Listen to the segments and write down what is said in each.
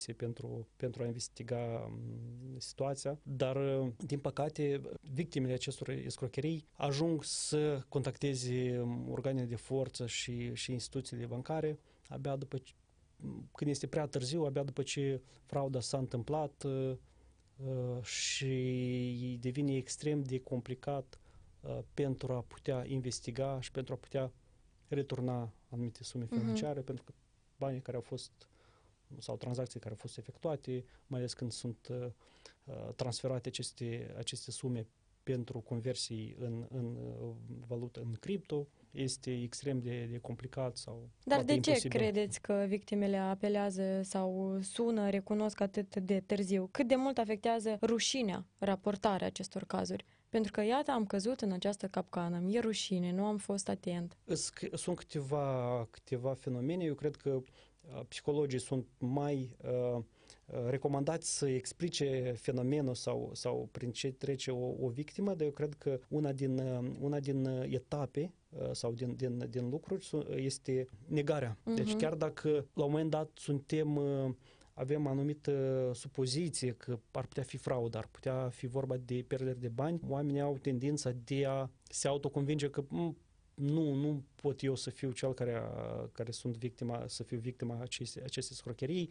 pentru a investiga situația, dar, din păcate, victimele acestor escrocherii ajung să contacteze organele de forță și instituțiile bancare abia după când este prea târziu, abia după ce frauda s-a întâmplat și devine extrem de complicat pentru a putea investiga și pentru a putea returna anumite sume financiare, pentru că banii care au fost sau tranzacții care au fost efectuate, mai ales când sunt transferate aceste sume pentru conversii în valută, în cripto, este extrem de complicat sau Dar de ce imposibil. credeți că victimele apelează sau sună, recunosc atât de târziu? Cât de mult afectează rușinea, raportarea acestor cazuri? Pentru că, iată, am căzut în această capcană, mi-e rușine, nu am fost atent. Sunt câteva fenomene. Eu cred că psihologii sunt mai recomandați să explice fenomenul sau prin ce trece o victimă, dar eu cred că una din etape sau din lucruri este negarea. Deci chiar dacă la un moment dat avem anumită supoziție că ar putea fi fraudă, ar putea fi vorba de pierderi de bani, oamenii au tendința de a se autoconvinge că nu pot eu să fiu cel care sunt să fiu victima acestei scrocherii,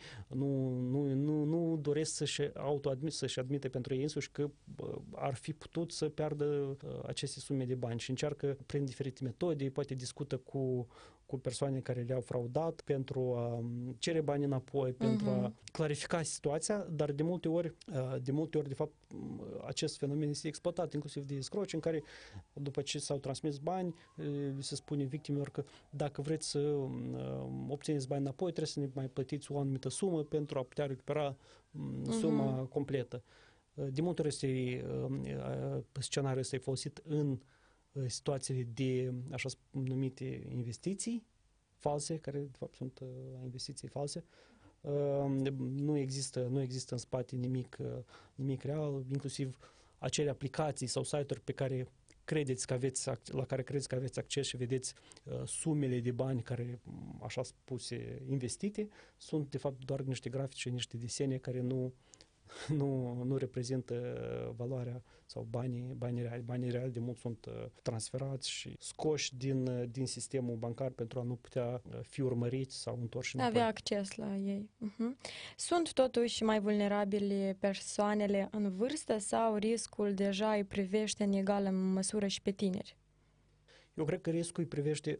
nu doresc să-și admite pentru ei însuși că ar fi putut să piardă aceste sume de bani și încearcă prin diferite metode, poate discută cu persoane care le-au fraudat pentru a cere bani înapoi, pentru a clarifica situația, dar de multe ori, de fapt, acest fenomen este exploatat, inclusiv de escroci, în care, după ce s-au transmis bani, se spune victimelor că dacă vreți să obțineți bani înapoi, trebuie să ne mai plătiți o anumită sumă pentru a putea recupera suma completă. De multe ori scenariul ăsta e folosit în situațiile de așa numite investiții false, care de fapt sunt investiții false. Nu există în spate nimic real, inclusiv acele aplicații sau site-uri la care credeți că aveți acces și vedeți sumele de bani care, așa spuse, investite, sunt de fapt doar niște grafice, niște desene care nu reprezintă valoarea sau banii reali. Banii reali de mult sunt transferați și scoși din sistemul bancar pentru a nu putea fi urmăriți sau întorși înapoi. Avea acces la ei. Sunt totuși mai vulnerabile persoanele în vârstă sau riscul deja îi privește în egală măsură și pe tineri? Eu cred că riscul îi privește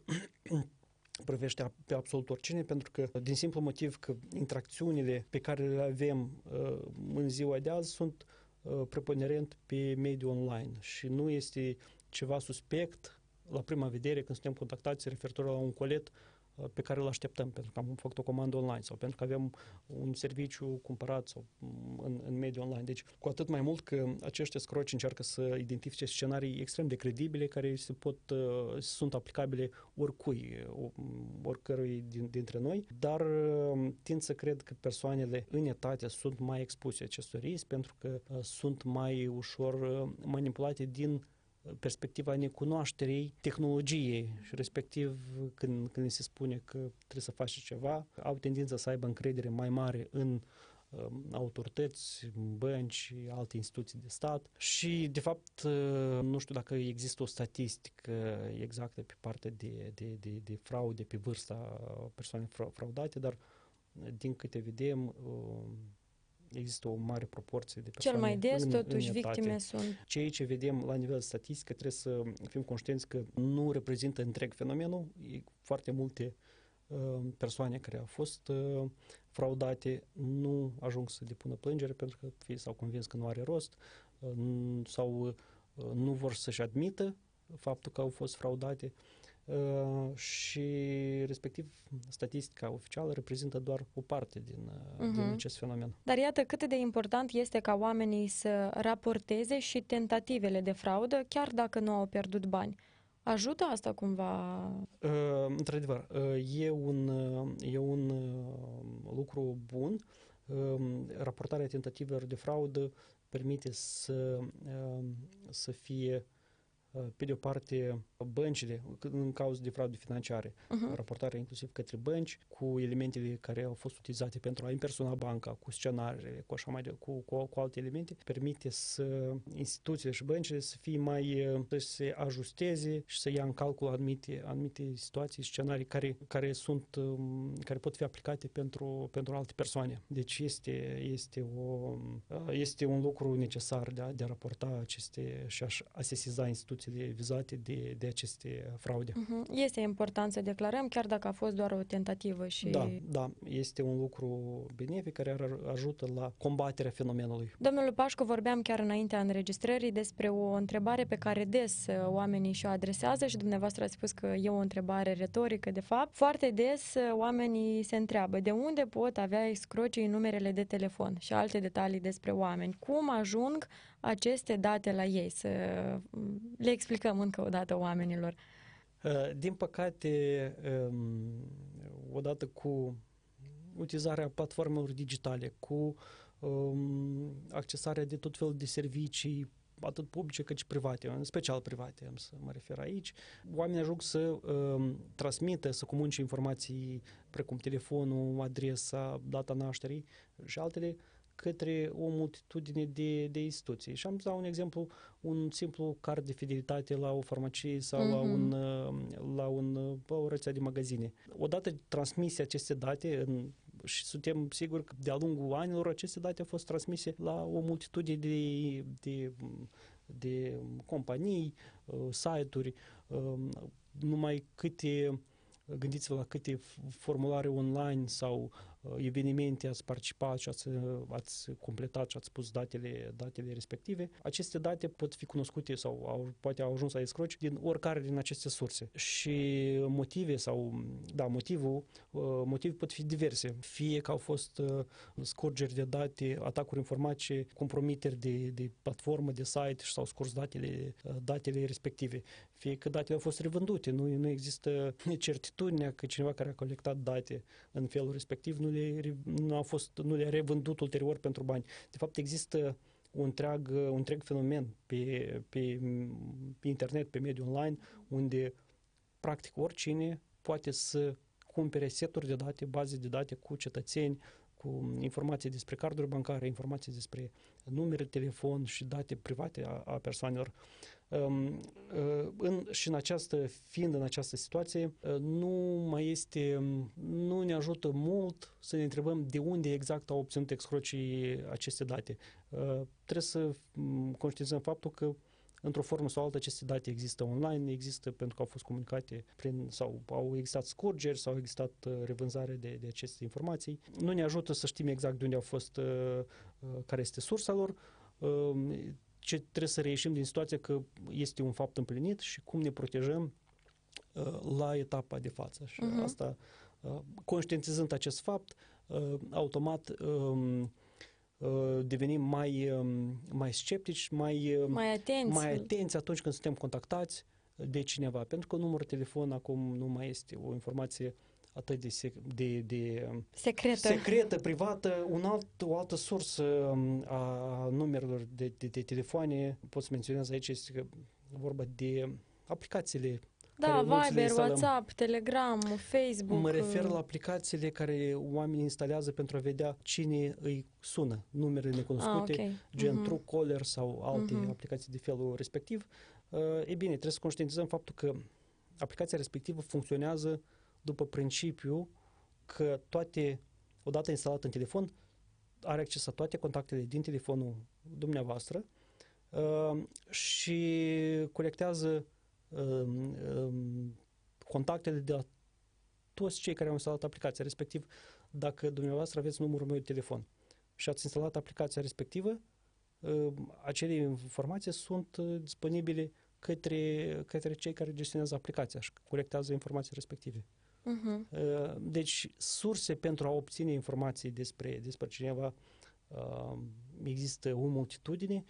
pe absolut oricine, pentru că din simplu motiv că interacțiunile pe care le avem în ziua de azi sunt preponderent pe mediul online și nu este ceva suspect la prima vedere când suntem contactați referitor la un colet pe care îl așteptăm pentru că am făcut o comandă online sau pentru că avem un serviciu cumpărat sau în mediul online. Deci, cu atât mai mult că acești escroci încearcă să identifice scenarii extrem de credibile care sunt aplicabile oricărui dintre noi, dar tind să cred că persoanele în etate sunt mai expuse acestui risc pentru că sunt mai ușor manipulate din perspectiva necunoașterii tehnologiei și respectiv când se spune că trebuie să faci ceva, au tendința să aibă încredere mai mare în autorități, bănci, alte instituții de stat și, de fapt, nu știu dacă există o statistică exactă pe partea de fraude, pe vârsta persoanelor fraudate, dar din câte vedem, există o mare proporție de persoane. Cel mai des, totuși, victime sunt. Ceea ce vedem la nivel statistic, trebuie să fim conștienți că nu reprezintă întreg fenomenul. E foarte multe persoane care au fost fraudate nu ajung să depună plângere pentru că fie s-au convins că nu are rost sau nu vor să-și admită faptul că au fost fraudate și respectiv statistica oficială reprezintă doar o parte din acest fenomen. Dar iată cât de important este ca oamenii să raporteze și tentativele de fraudă chiar dacă nu au pierdut bani. Ajută asta cumva? Într-adevăr, e un lucru bun. Raportarea tentativelor de fraudă permite să fie pe de o parte, băncile, în cauza de fraude financiare, raportarea inclusiv către bănci, cu elementele care au fost utilizate pentru a impersona banca, cu scenariile, cu așa mai cu alte elemente, permite să instituțiile și băncile să fie să se ajusteze și să ia în calcul anumite situații, scenarii care pot fi aplicate pentru alte persoane. Deci este un lucru necesar de a raporta și a sesiza instituțiile vizate de aceste fraude. Este important să declarăm, chiar dacă a fost doar o tentativă. Da, este un lucru benefic care ajută la combaterea fenomenului. Domnul Pașcu, vorbeam chiar înaintea înregistrării despre o întrebare pe care des oamenii și-o adresează și dumneavoastră ați spus că e o întrebare retorică, de fapt. Foarte des oamenii se întreabă de unde pot avea escrocii numerele de telefon și alte detalii despre oameni. Cum ajung aceste date la ei? Să le explicăm încă o dată oamenilor. Din păcate, odată cu utilizarea platformelor digitale, cu accesarea de tot felul de servicii, atât publice cât și private, în special private, am să mă refer aici, oamenii ajung să transmită, să comunice informații precum telefonul, adresa, data nașterii și altele către o multitudine de instituții. Și am să dau un exemplu, un simplu card de fidelitate la o farmacie sau la o rețea de magazine. Odată transmise aceste date și suntem siguri că de-a lungul anilor aceste date au fost transmise la o multitudine de companii, site-uri, gândiți-vă la câte formulare online sau evenimente ați participat și ați completat și ați pus datele respective. Aceste date pot fi cunoscute sau poate au ajuns la escroci din oricare din aceste surse. Și motive pot fi diverse. Fie că au fost scurgeri de date, atacuri informatice, compromiteri de platformă, de site și s-au scurs datele respective. Fie că datele au fost revândute. Nu există certitudinea că cineva care a colectat date în felul respectiv nu le-a revândut ulterior pentru bani. De fapt, există un întreg fenomen pe internet, pe mediul online, unde practic oricine poate să cumpere seturi de date, baze de date cu cetățeni, cu informații despre carduri bancare, informații despre numere de telefon și date private a persoanelor. Fiind în această situație, nu ne ajută mult să ne întrebăm de unde exact au obținut escrocii aceste date. Trebuie să conștientizăm faptul că într-o formă sau altă aceste date există online, există pentru că au fost comunicate sau au existat scurgeri sau au existat revânzare de aceste informații. Nu ne ajută să știm exact de unde au fost, care este sursa lor. Ce trebuie să reieșim din situația că este un fapt împlinit și cum ne protejăm la etapa de față. Și asta, conștientizând acest fapt, automat devenim mai sceptici, mai atenți atunci când suntem contactați de cineva. Pentru că numărul telefon acum nu mai este o informație atât de secretă, privată. O altă sursă a numerelor de telefoane, pot să menționez aici, este vorba de aplicațiile. Da, Viber, WhatsApp, Telegram, Facebook. Mă refer la aplicațiile care oamenii instalează pentru a vedea cine îi sună, numere necunoscute, gen Truecaller sau alte aplicații de felul respectiv. E bine, trebuie să conștientizăm faptul că aplicația respectivă funcționează după principiu că odată instalat în telefon, are acces la toate contactele din telefonul dumneavoastră și colectează contactele de la toți cei care au instalat aplicația respectiv. Dacă dumneavoastră aveți numărul meu de telefon și ați instalat aplicația respectivă, acele informații sunt disponibile către cei care gestionează aplicația și colectează informații respective. Deci, surse pentru a obține informații despre cineva există o multitudine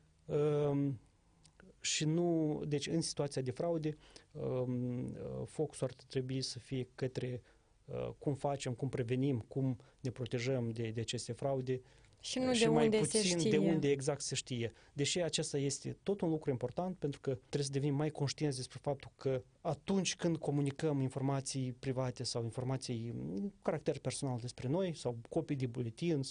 și deci în situația de fraude, focusul ar trebui să fie către cum facem, cum prevenim, cum ne protejăm de aceste fraude. Și nu și de mai unde puțin se știe. de unde exact se știe. Deși acesta este tot un lucru important, pentru că trebuie să devenim mai conștienți despre faptul că atunci când comunicăm informații private sau informații cu caracter personal despre noi sau copii de buletin